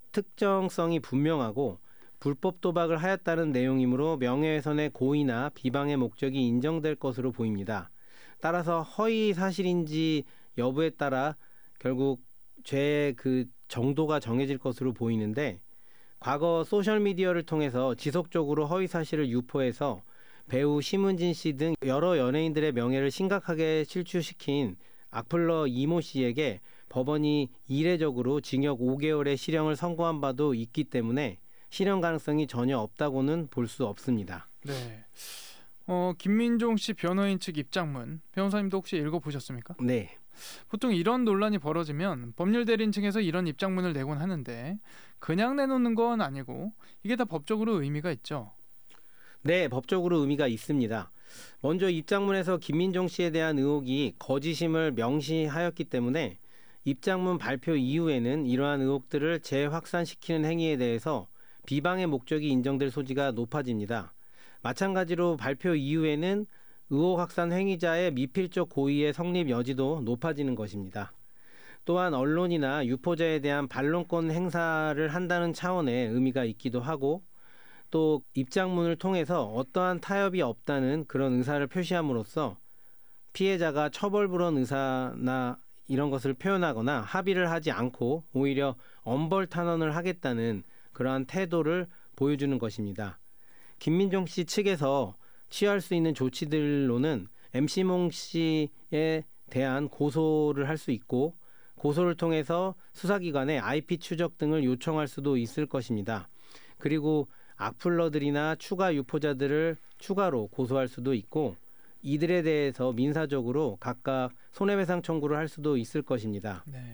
특정성이 분명하고 불법 도박을 하였다는 내용이므로 명예훼손의 고의나 비방의 목적이 인정될 것으로 보입니다. 따라서 허위 사실인지 여부에 따라 결국 죄의 그 정도가 정해질 것으로 보이는데, 과거 소셜미디어를 통해서 지속적으로 허위 사실을 유포해서 배우 심은진 씨 등 여러 연예인들의 명예를 심각하게 실추시킨 악플러 이모 씨에게 법원이 이례적으로 징역 5개월의 실형을 선고한 바도 있기 때문에 실형 가능성이 전혀 없다고는 볼 수 없습니다. 네. 김민종 씨 변호인 측 입장문, 변호사님도 혹시 읽어보셨습니까? 네. 보통 이런 논란이 벌어지면 법률 대리인 측에서 이런 입장문을 내곤 하는데 그냥 내놓는 건 아니고 이게 다 법적으로 의미가 있죠? 네, 법적으로 의미가 있습니다. 먼저 입장문에서 김민종 씨에 대한 의혹이 거짓임을 명시하였기 때문에 입장문 발표 이후에는 이러한 의혹들을 재확산시키는 행위에 대해서 비방의 목적이 인정될 소지가 높아집니다. 마찬가지로 발표 이후에는 의혹 확산 행위자의 미필적 고의의 성립 여지도 높아지는 것입니다. 또한 언론이나 유포자에 대한 반론권 행사를 한다는 차원의 의미가 있기도 하고, 또 입장문을 통해서 어떠한 타협이 없다는 그런 의사를 표시함으로써 피해자가 처벌불허 의사나 이런 것을 표현하거나 합의를 하지 않고 오히려 엄벌 탄원을 하겠다는 그러한 태도를 보여주는 것입니다. 김민종 씨 측에서 취할 수 있는 조치들로는 MC몽 씨에 대한 고소를 할 수 있고, 고소를 통해서 수사기관에 IP 추적 등을 요청할 수도 있을 것입니다. 그리고 악플러들이나 추가 유포자들을 추가로 고소할 수도 있고, 이들에 대해서 민사적으로 각각 손해배상 청구를 할 수도 있을 것입니다. 네.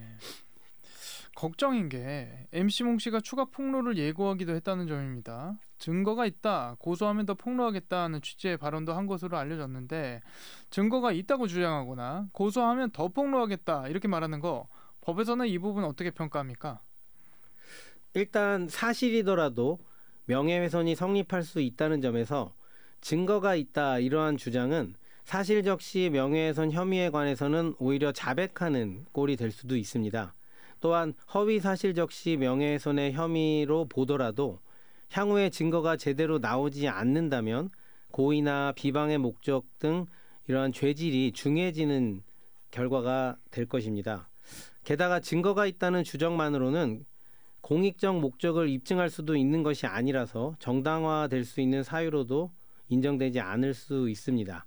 걱정인 게 MC몽 씨가 추가 폭로를 예고하기도 했다는 점입니다. 증거가 있다, 고소하면 더 폭로하겠다는 취지의 발언도 한 것으로 알려졌는데, 증거가 있다고 주장하거나 고소하면 더 폭로하겠다 이렇게 말하는 거, 법에서는 이 부분 어떻게 평가합니까? 일단 사실이더라도 명예훼손이 성립할 수 있다는 점에서 증거가 있다 이러한 주장은 사실 적시 명예훼손 혐의에 관해서는 오히려 자백하는 꼴이 될 수도 있습니다. 또한 허위 사실 적시 명예훼손의 혐의로 보더라도 향후에 증거가 제대로 나오지 않는다면 고의나 비방의 목적 등 이러한 죄질이 중해지는 결과가 될 것입니다. 게다가 증거가 있다는 주장만으로는 공익적 목적을 입증할 수도 있는 것이 아니라서 정당화될 수 있는 사유로도 인정되지 않을 수 있습니다.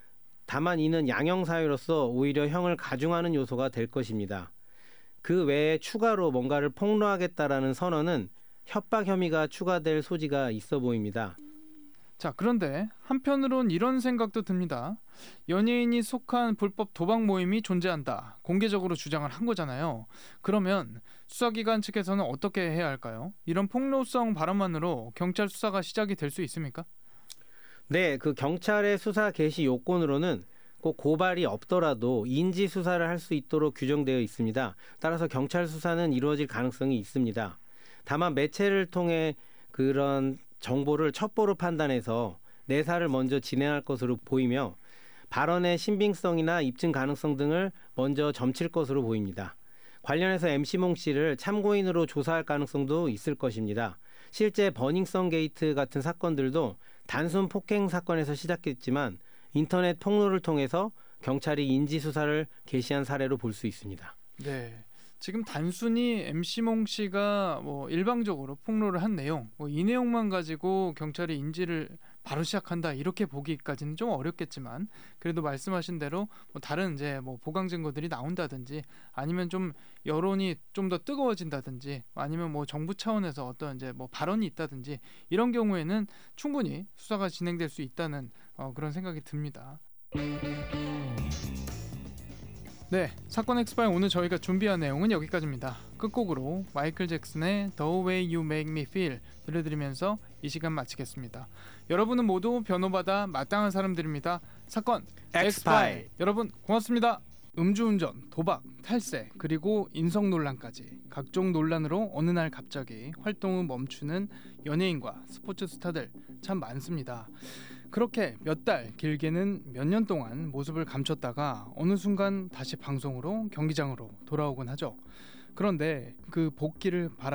다만 이는 양형 사유로서 오히려 형을 가중하는 요소가 될 것입니다. 그 외에 추가로 뭔가를 폭로하겠다라는 선언은 협박 혐의가 추가될 소지가 있어 보입니다. 자, 그런데 한편으론 이런 생각도 듭니다. 연예인이 속한 불법 도박 모임이 존재한다, 공개적으로 주장을 한 거잖아요. 그러면 수사기관 측에서는 어떻게 해야 할까요? 이런 폭로성 발언만으로 경찰 수사가 시작이 될 수 있습니까? 네, 그 경찰의 수사 개시 요건으로는 꼭 고발이 없더라도 인지 수사를 할 수 있도록 규정되어 있습니다. 따라서 경찰 수사는 이루어질 가능성이 있습니다. 다만 매체를 통해 그런 정보를 첩보로 판단해서 내사를 먼저 진행할 것으로 보이며, 발언의 신빙성이나 입증 가능성 등을 먼저 점칠 것으로 보입니다. 관련해서 MC몽 씨를 참고인으로 조사할 가능성도 있을 것입니다. 실제 버닝썬 게이트 같은 사건들도 단순 폭행 사건에서 시작했지만 인터넷 폭로를 통해서 경찰이 인지 수사를 개시한 사례로 볼 수 있습니다. 네. 지금 단순히 MC몽 씨가 일방적으로 폭로를 한 내용, 이 내용만 가지고 경찰이 인지를 바로 시작한다 이렇게 보기까지는 좀 어렵겠지만, 그래도 말씀하신 대로 다른 이제 보강 증거들이 나온다든지, 아니면 좀 여론이 좀 더 뜨거워진다든지, 아니면 정부 차원에서 어떤 이제 발언이 있다든지, 이런 경우에는 충분히 수사가 진행될 수 있다는 그런 생각이 듭니다. 네, 사건 엑스파일 오늘 저희가 준비한 내용은 여기까지입니다. 끝곡으로 마이클 잭슨의 The Way You Make Me Feel 들려드리면서 이 시간 마치겠습니다. 여러분은 모두 변호받아 마땅한 사람들입니다. 사건 엑스파일, 여러분 고맙습니다. 음주운전, 도박, 탈세, 그리고 인성 논란까지 각종 논란으로 어느 날 갑자기 활동을 멈추는 연예인과 스포츠 스타들 참 많습니다. 그렇게 몇 달, 길게는 몇 년 동안 모습을 감췄다가 어느 순간 다시 방송으로, 경기장으로 돌아오곤 하죠. 그런데 그 복귀를